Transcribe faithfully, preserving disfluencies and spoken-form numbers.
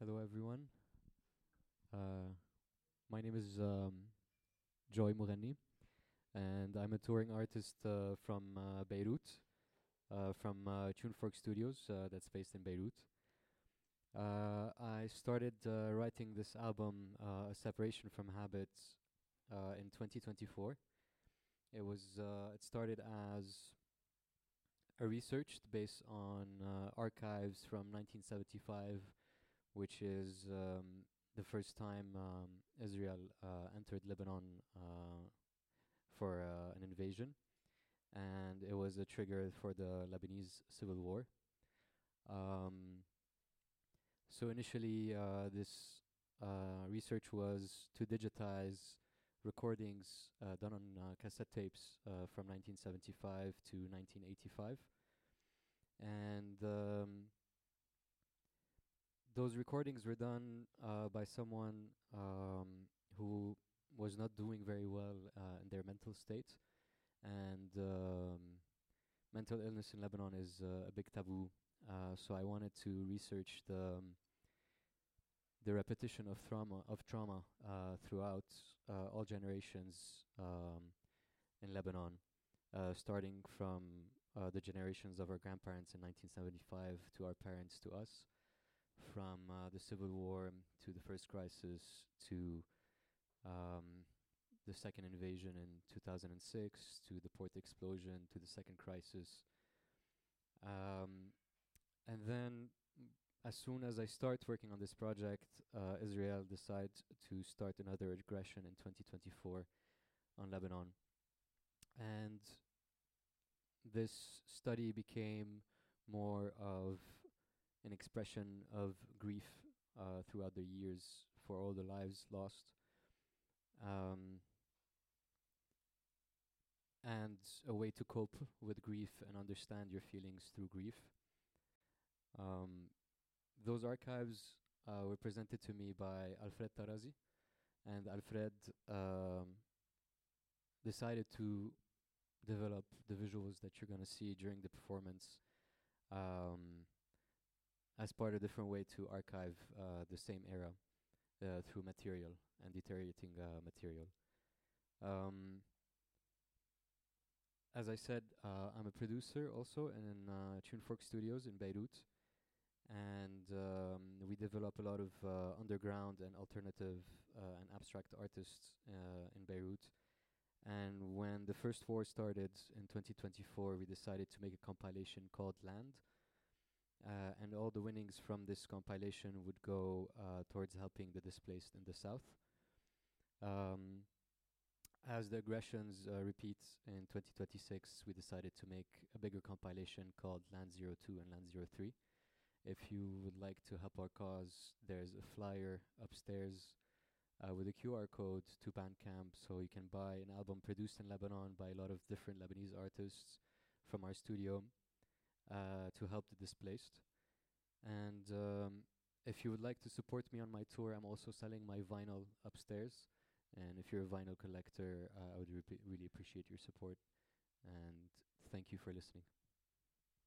Hello, everyone. Uh, my name is um, Joy Mourani, and I'm a touring artist uh, from uh, Beirut, uh, from uh, Tunefork Studios, uh, that's based in Beirut. Uh, I started uh, writing this album, uh, A Separation from Habits, uh, in twenty twenty-four. It was uh, it started as a research based on uh, archives from nineteen seventy-five, which is um, the first time um, Israel uh, entered Lebanon uh, for uh, an invasion, and it was a trigger for the Lebanese civil war. Um, so initially, uh, this uh, research was to digitize recordings uh, done on uh, cassette tapes uh, from nineteen seventy-five to nineteen eighty-five, and um, those recordings were done uh, by someone um, who was not doing very well uh, in their mental state, and um, mental illness in Lebanon is uh, a big taboo. Uh, so I wanted to research the um, the repetition of trauma of trauma uh, throughout uh, all generations um, in Lebanon, uh, starting from uh, the generations of our grandparents in nineteen seventy-five to our parents to us, from uh, the civil war to the first crisis to um, the second invasion in two thousand six to the port explosion to the second crisis. Um, and then, mm, as soon as I start working on this project, uh, Israel decides to start another aggression in twenty twenty-four on Lebanon. And this study became more of an expression of grief uh, throughout the years for all the lives lost, um, and a way to cope with grief and understand your feelings through grief. Um, those archives uh, were presented to me by Alfred Tarazi, and Alfred um, decided to develop the visuals that you're going to see during the performance um, as part of a different way to archive uh, the same era uh, through material and deteriorating uh, material. Um, as I said, uh, I'm a producer also in uh, Tunefork Studios in Beirut, and um, we develop a lot of uh, underground and alternative uh, and abstract artists uh, in Beirut. And when the first war started in twenty twenty-four, we decided to make a compilation called Land. Uh, and all the winnings from this compilation would go uh, towards helping the displaced in the south. Um, as the aggressions uh, repeat in twenty twenty-six, we decided to make a bigger compilation called Land zero two and Land zero three. If you would like to help our cause, there's a flyer upstairs uh, with a Q R code to Bandcamp, so you can buy an album produced in Lebanon by a lot of different Lebanese artists from our studio uh, to help the displaced. And um, if you would like to support me on my tour, I'm also selling my vinyl upstairs. And if you're a vinyl collector, uh, I would re- really appreciate your support. And thank you for listening.